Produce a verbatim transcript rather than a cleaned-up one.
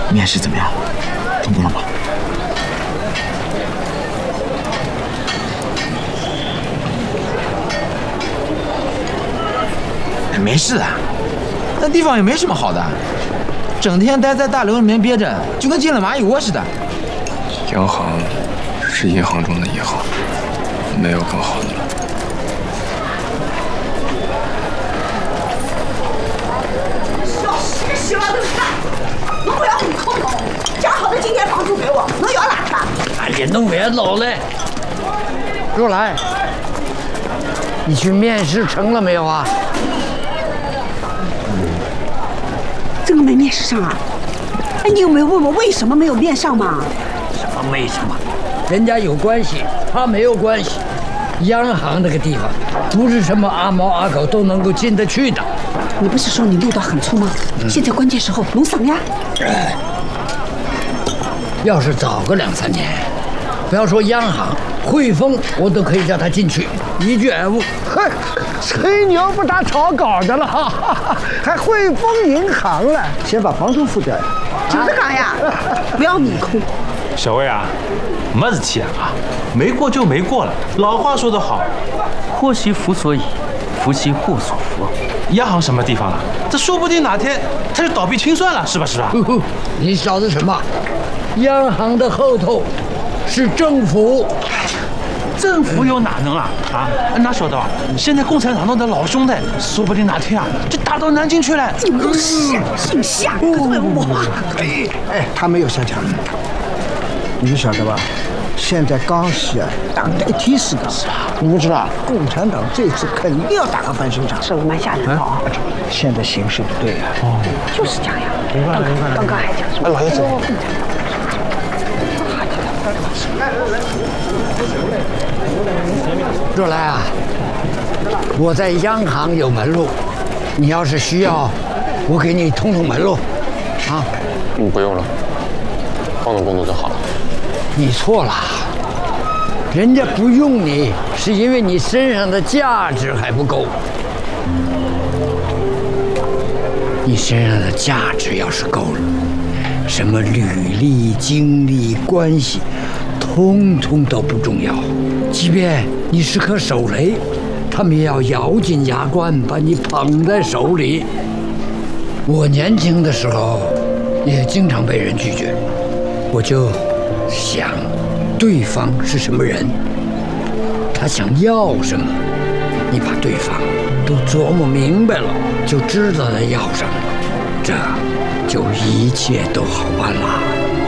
面试怎么样？通过了吗？没事的，那地方也没什么好的，整天待在大楼里面憋着，就跟进了蚂蚁窝似的。 央行是银行中的银行，没有更好的了。 要十十万都看，我不要户口了，讲好的今天房租给我，能要哪看？ 哎呀，弄别走了。若来，你去面试成了没有啊？ 这个没面试上啊？哎，你有没有问我为什么没有面上嘛？ 什么为什么？人家有关系，他没有关系。央行那个地方，不是什么阿猫阿狗都能够进得去的。 你不是说你路道很粗吗？嗯、现在关键时候弄啥呀？ 哎，要是早个两三年，不要说央行，汇丰我都可以叫他进去，一句挨误。 嘿，吹牛不打草稿的了哈，还汇丰银行了，先把房租付掉呀。 就是讲呀，不要米空。 小魏啊，没事体啊，没过就没过了。老话说得好，祸兮福所倚，福兮祸所伏。央行什么地方了？这说不定哪天他就倒闭清算了，是吧？是吧？ 你晓得什么？央行的后头是政府。 政府又哪能啊？啊，哪晓得啊？现在共产党的老兄弟，说不定哪天啊就打到南京去了。 你们都想姓夏，可是为我啊！ 哎，他没有下场。你们晓得吧？现在江西啊，打得一天是个。你们知道，共产党这次肯定要打个翻身仗。 是蛮吓人的啊！ 现在形势不对啊。 哦，就是这样呀。刚刚刚刚还讲什么？ 老爷子。 若来啊，我在央行有门路，你要是需要，我给你通通门路，啊。 嗯，不用了，放总工作就好了。 你错了，人家不用你，是因为你身上的价值还不够。你身上的价值要是够了，什么履历、经历、关系，通通都不重要。即便你是颗手雷，他们也要咬紧牙关把你捧在手里。我年轻的时候也经常被人拒绝，我就想对方是什么人，他想要什么，你把对方都琢磨明白了，就知道他要什么，这就一切都好办了。